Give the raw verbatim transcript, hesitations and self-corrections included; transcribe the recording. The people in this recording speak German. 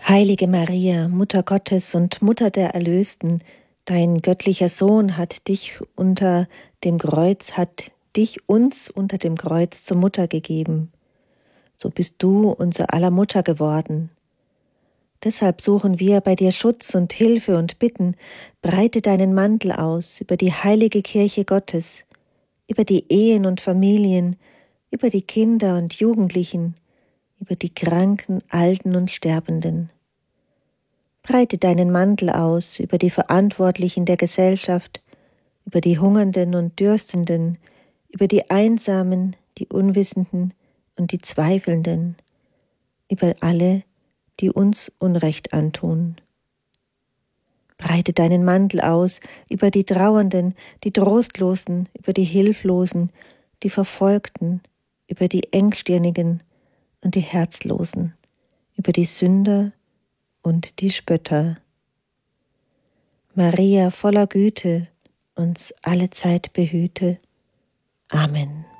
Heilige Maria, Mutter Gottes und Mutter der Erlösten, dein göttlicher Sohn hat dich unter dem Kreuz, hat dich uns unter dem Kreuz zur Mutter gegeben. So bist du unser aller Mutter geworden. Deshalb suchen wir bei dir Schutz und Hilfe und bitten, breite deinen Mantel aus über die heilige Kirche Gottes, über die Ehen und Familien, über die Kinder und Jugendlichen, über die Kranken, Alten und Sterbenden. Breite deinen Mantel aus über die Verantwortlichen der Gesellschaft, über die Hungernden und Dürstenden, über die Einsamen, die Unwissenden und die Zweifelnden, über alle, die uns Unrecht antun. Breite deinen Mantel aus über die Trauernden, die Trostlosen, über die Hilflosen, die Verfolgten, über die Engstirnigen und die Herzlosen, über die Sünder und die Spötter. Maria voller Güte, uns allezeit behüte. Amen.